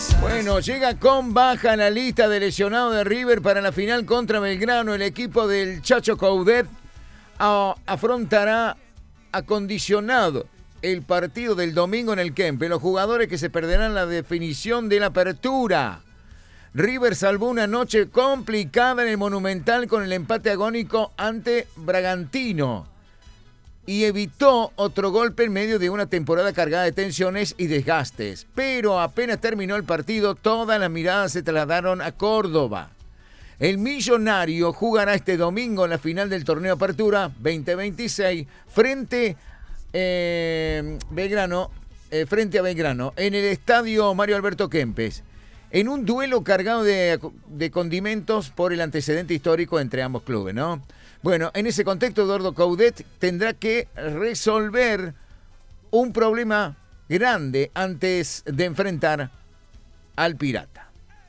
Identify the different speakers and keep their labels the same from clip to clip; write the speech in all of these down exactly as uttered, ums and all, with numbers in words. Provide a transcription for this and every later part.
Speaker 1: Bueno, llega con baja en la lista de lesionados de River para la final contra Belgrano. El equipo del Chacho Coudet a, afrontará acondicionado el partido del domingo en el Kempe. Los jugadores que se perderán la definición de la apertura. River salvó una noche complicada en el Monumental con el empate agónico ante Bragantino y evitó otro golpe en medio de una temporada cargada de tensiones y desgastes. Pero apenas terminó el partido, todas las miradas se trasladaron a Córdoba. El Millonario jugará este domingo en la final del torneo Apertura veinte veintiséis frente, eh, Belgrano, eh, frente a Belgrano en el estadio Mario Alberto Kempes, en un duelo cargado de, de condimentos por el antecedente histórico entre ambos clubes, ¿no? Bueno, en ese contexto, Eduardo Coudet tendrá que resolver un problema grande antes de enfrentar al Pirata.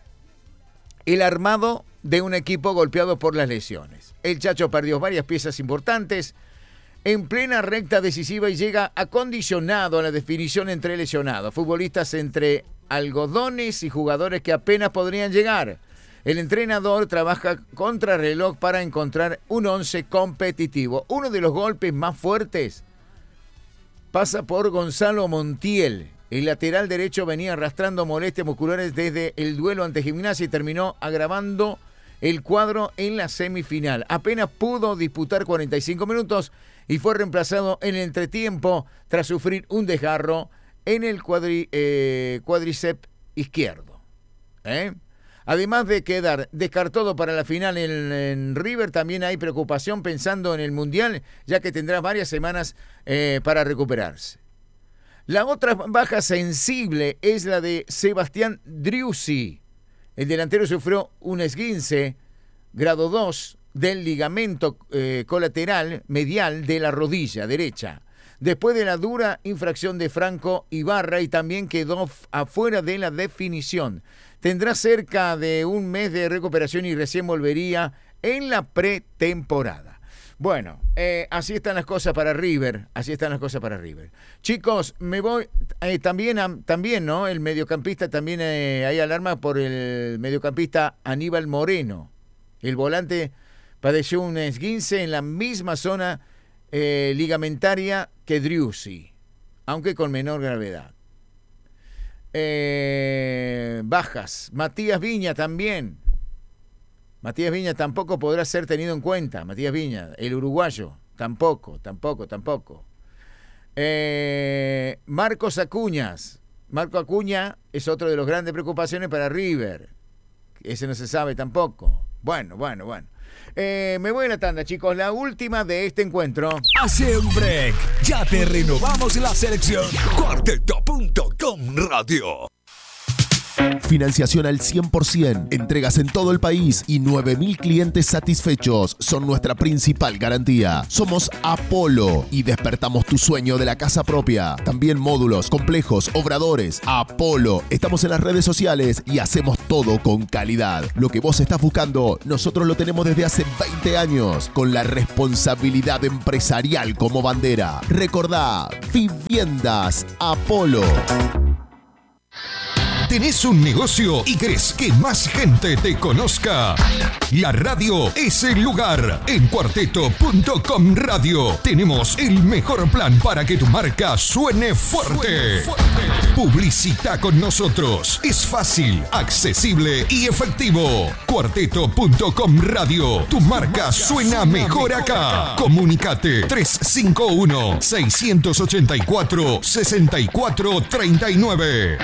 Speaker 1: El armado de un equipo golpeado por las lesiones. El Chacho perdió varias piezas importantes en plena recta decisiva y llega acondicionado a la definición entre lesionados, futbolistas entre algodones y jugadores que apenas podrían llegar. El entrenador trabaja contra reloj para encontrar un once competitivo. Uno de los golpes más fuertes pasa por Gonzalo Montiel. El lateral derecho venía arrastrando molestias musculares desde el duelo ante Gimnasia y terminó agravando el cuadro en la semifinal. Apenas pudo disputar cuarenta y cinco minutos y fue reemplazado en el entretiempo tras sufrir un desgarro en el cuadri, eh, cuádriceps izquierdo. ¿Eh? Además de quedar descartado para la final en, en River, también hay preocupación pensando en el Mundial, ya que tendrá varias semanas eh, para recuperarse. La otra baja sensible es la de Sebastián Driussi. El delantero sufrió un esguince, grado dos, del ligamento eh, colateral medial de la rodilla derecha, después de la dura infracción de Franco Ibarra, y también quedó afuera de la definición. Tendrá cerca de un mes de recuperación y recién volvería en la pretemporada. Bueno, eh, así están las cosas para River, así están las cosas para River. Chicos, me voy eh, también, a, también, ¿no? El mediocampista, también eh, hay alarma por el mediocampista Aníbal Moreno. El volante padeció un esguince en la misma zona eh, ligamentaria que Driussi, aunque con menor gravedad. Eh, bajas, Matías Viña también. Matías Viña tampoco podrá ser tenido en cuenta. Matías Viña, el uruguayo, tampoco, tampoco, tampoco. Eh, Marcos Acuñas. Marco Acuña es otro de los grandes preocupaciones para River. Ese no se sabe tampoco. Bueno, bueno, bueno. Eh, me voy a la tanda, chicos. La última de este encuentro.
Speaker 2: Hace un break. Ya te renovamos la selección. Cuarteto punto com Radio. Financiación al cien por ciento, entregas en todo el país y nueve mil clientes satisfechos son nuestra principal garantía. Somos Apolo y despertamos tu sueño de la casa propia. También módulos, complejos, obradores. Apolo. Estamos en las redes sociales y hacemos todo con calidad. Lo que vos estás buscando, nosotros lo tenemos desde hace veinte años, con la responsabilidad empresarial como bandera. Recordá, Viviendas Apolo. ¿Tenés un negocio y querés que más gente te conozca? La radio es el lugar. En Cuarteto punto com Radio tenemos el mejor plan para que tu marca suene fuerte. Publicita con nosotros. Es fácil, accesible y efectivo. Cuarteto punto com Radio. Tu marca suena mejor acá. Comunicate tres cinco uno, seis ocho cuatro, seis cuatro tres nueve.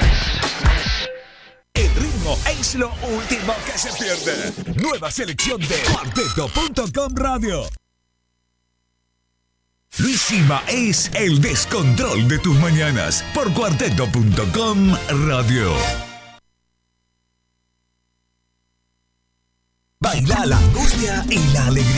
Speaker 2: El ritmo es lo último que se pierde. Nueva selección de Cuarteto punto com Radio. Luisima es el descontrol de tus mañanas por Cuarteto punto com Radio. Baila la angustia y la alegría.